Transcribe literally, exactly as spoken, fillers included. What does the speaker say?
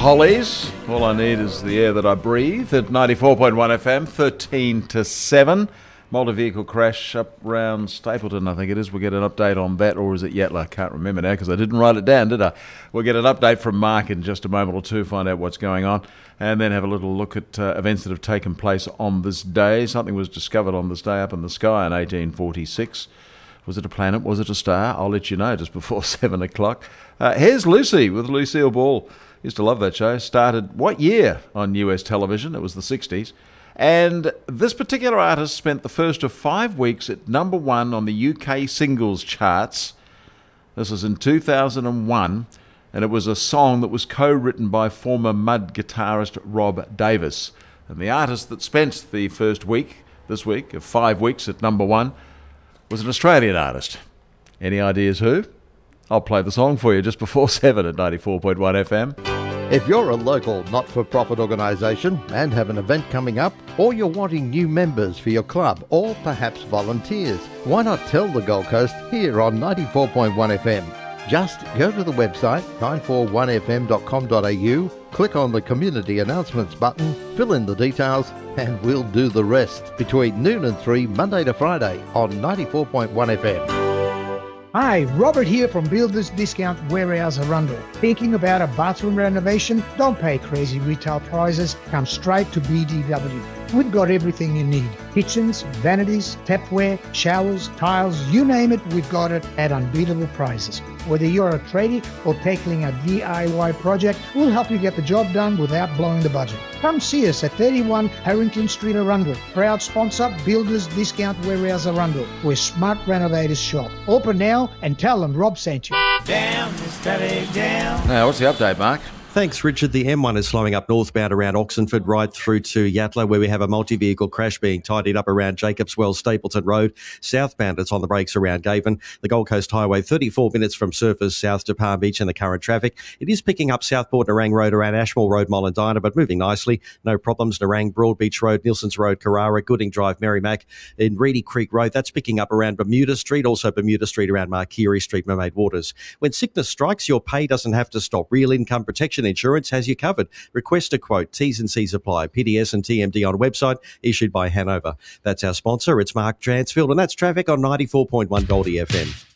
Hollies. All I need is the air that I breathe at ninety-four point one F M, thirteen to seven. Multi-vehicle crash up round Stapleton, I think it is. We'll get an update on that, or is it Yatala? I can't remember now because I didn't write it down, did I? We'll get an update from Mark in just a moment or two, find out what's going on, and then have a little look at uh, events that have taken place on this day. Something was discovered on this day up in the sky in eighteen forty-six. Was it a planet? Was it a star? I'll let you know just before seven o'clock. Uh, here's Lucy with Lucille Ball. Used to love that show. Started what year on U S television? It was the sixties. And this particular artist spent the first of five weeks at number one on the U K singles charts. This was in two thousand one, and it was a song that was co-written by former Mud guitarist Rob Davis. And the artist that spent the first week, this week, of five weeks at number one, was an Australian artist. Any ideas who? I'll play the song for you just before seven at ninety-four point one F M. If you're a local not-for-profit organisation and have an event coming up, or you're wanting new members for your club, or perhaps volunteers, why not tell the Gold Coast here on ninety-four point one F M? Just go to the website nine four one f m dot com dot a u, click on the Community Announcements button, fill in the details, and we'll do the rest between noon and three, Monday to Friday on ninety-four point one F M. Hi, Robert here from Builders Discount Warehouse Arundel. Thinking about a bathroom renovation? Don't pay crazy retail prices. Come straight to B D W. We've got everything you need. Kitchens, vanities, tapware, showers, tiles, you name it, we've got it at unbeatable prices. Whether you're a tradie or tackling a D I Y project, we'll help you get the job done without blowing the budget. Come see us at thirty-one Harrington Street, Arundel. Proud sponsor, Builders Discount Warehouse Arundel, where smart renovators shop. Open now and tell them Rob sent you. Down, steady down. Now, what's the update, Mark? Thanks, Richard. The M one is slowing up northbound around Oxenford right through to Yatala, where we have a multi-vehicle crash being tidied up around Jacobswell, Stapleton Road. Southbound, it's on the brakes around Gaven. The Gold Coast Highway, thirty-four minutes from Surfers south to Palm Beach in the current traffic. It is picking up Southport Narang Road around Ashmore Road, Mollendina, but moving nicely. No problems. Narang, Broadbeach Road, Nilson's Road, Carrara, Gooding Drive, Merrimack. In Reedy Creek Road, that's picking up around Bermuda Street, also Bermuda Street around Markiri Street, Mermaid Waters. When sickness strikes, your pay doesn't have to stop. Real Income Protection Insurance has you covered. Request a quote. T's and C's apply. P D S and T M D on website, issued by Hanover. That's our sponsor. It's Mark Transfield, and that's traffic on ninety-four point one Goldie F M.